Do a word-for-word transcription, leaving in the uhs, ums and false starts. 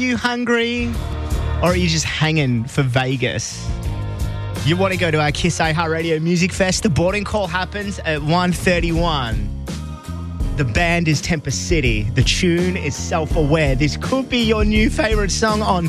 you hungry? Or are you just hanging for Vegas? You want to go to our Kiss iHeartRadio Music Fest? The boarding call happens at one thirty-one. The band is Temper City. The tune is Self-Aware. This could be your new favourite song on